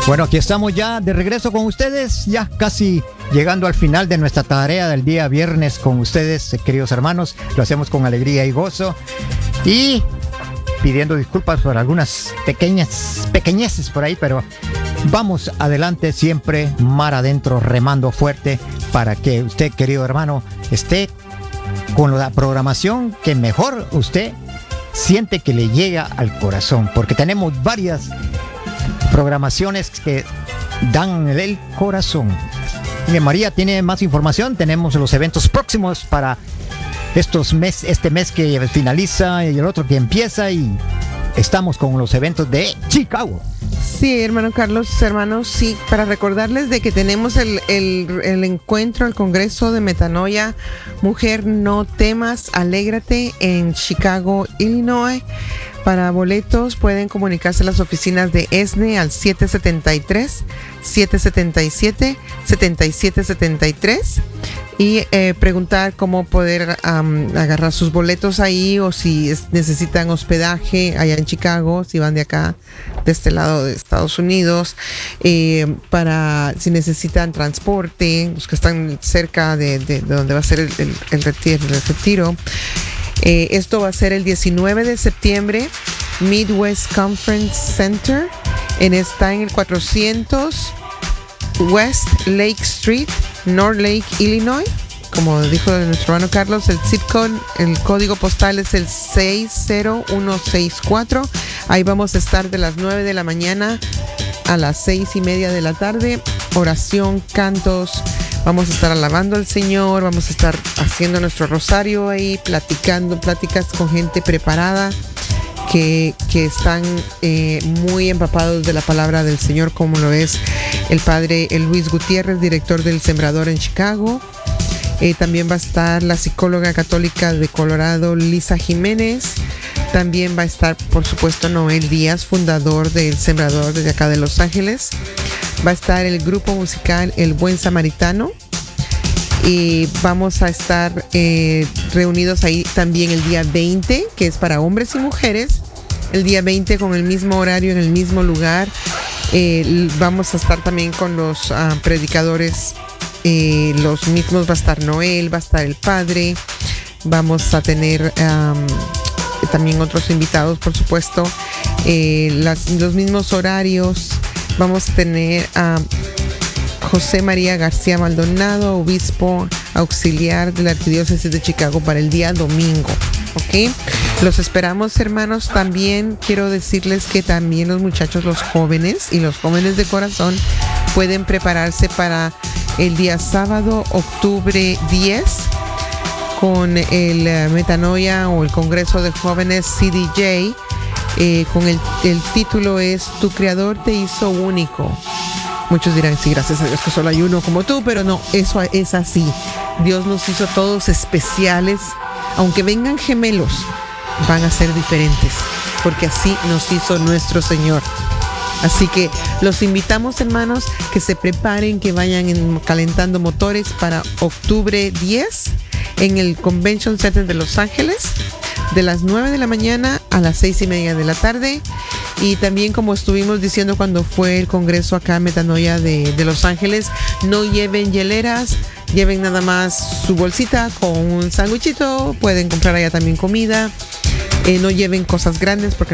Bueno, aquí estamos ya de regreso con ustedes, ya casi llegando al final de nuestra tarea del día viernes con ustedes, queridos hermanos. Lo hacemos con alegría y gozo y pidiendo disculpas por algunas pequeñeces por ahí, pero vamos adelante siempre, mar adentro, remando fuerte para que usted, querido hermano, esté con la programación que mejor usted siente que le llega al corazón, porque tenemos varias programaciones que dan el corazón. Y María tiene más información. Tenemos los eventos próximos para este mes que finaliza y el otro que empieza, y estamos con los eventos de Chicago. Sí, hermano Carlos, hermanos, sí, para recordarles de que tenemos el encuentro, el Congreso de Metanoia, Mujer No Temas, Alégrate, en Chicago, Illinois. Para boletos pueden comunicarse a las oficinas de ESNE al 773-777-7773 y preguntar cómo poder agarrar sus boletos ahí, o si necesitan hospedaje allá en Chicago, si van de acá, de este lado de Estados Unidos, para si necesitan transporte, los que están cerca de donde va a ser el retiro. Esto va a ser el 19 de septiembre, Midwest Conference Center, está en el 400 West Lake Street, North Lake, Illinois. Como dijo nuestro hermano Carlos, el zip code, el código postal es el 60164. Ahí vamos a estar de las 9 de la mañana a las 6:30 de la tarde. Oración, cantos. Vamos a estar alabando al Señor, vamos a estar haciendo nuestro rosario ahí, pláticas con gente preparada, que están muy empapados de la palabra del Señor, como lo es el padre Luis Gutiérrez, director del Sembrador en Chicago. También va a estar la psicóloga católica de Colorado, Lisa Jiménez. También va a estar, por supuesto, Noel Díaz, fundador del Sembrador desde acá de Los Ángeles. Va a estar el grupo musical El Buen Samaritano. Y vamos a estar reunidos ahí también el día 20, que es para hombres y mujeres. El día 20 con el mismo horario, en el mismo lugar. Vamos a estar también con los predicadores. Los mismos, va a estar Noel, va a estar el padre. Vamos a tener también otros invitados, por supuesto. Los mismos horarios. Vamos a tener a José María García Maldonado, obispo auxiliar de la Arquidiócesis de Chicago, para el día domingo. ¿Ok? Los esperamos, hermanos. También quiero decirles que también los muchachos, los jóvenes y los jóvenes de corazón pueden prepararse para el día sábado, octubre 10, con el Metanoia o el Congreso de Jóvenes CDJ. Con el título es Tu Creador te hizo único. Muchos dirán, sí, gracias a Dios que solo hay uno como tú, pero no, eso es así. Dios nos hizo todos especiales. Aunque vengan gemelos, van a ser diferentes, porque así nos hizo nuestro Señor. Así que los invitamos, hermanos, que se preparen, que vayan calentando motores para octubre 10 en el Convention Center de Los Ángeles, de las 9 de la mañana a las 6:30 de la tarde. Y también, como estuvimos diciendo cuando fue el congreso acá en Metanoia de Los Ángeles, no lleven hieleras, lleven nada más su bolsita con un sándwichito. Pueden comprar allá también comida. No lleven cosas grandes porque